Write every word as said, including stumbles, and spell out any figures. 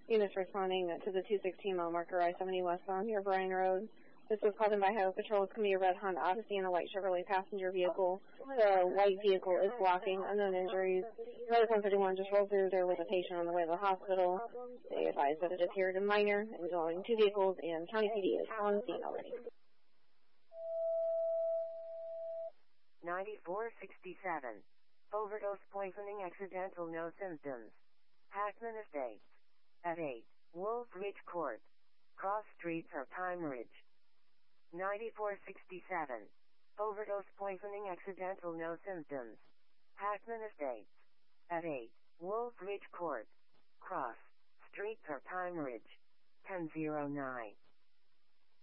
Units responding to the two sixteen mile marker I seventy westbound near Bryan Road. This was called in by Highway Patrol. It's going to be a red Honda Odyssey and a white Chevrolet passenger vehicle. The white vehicle is blocking. Unknown injuries. Another one thirty-one just rolled through there with a patient on the way to the hospital. They advised that it appeared a minor involving two vehicles, and County P D is on the scene already. ninety-four sixty-seven. Overdose poisoning accidental, no symptoms. Hackman Estates. At eight, Wolf Ridge Court. Cross Streets or Pine Ridge. ninety-four sixty-seven. Overdose poisoning accidental, no symptoms. Hackman Estates. At eight, Wolf Ridge Court. Cross Streets or Pine Ridge. ten oh nine.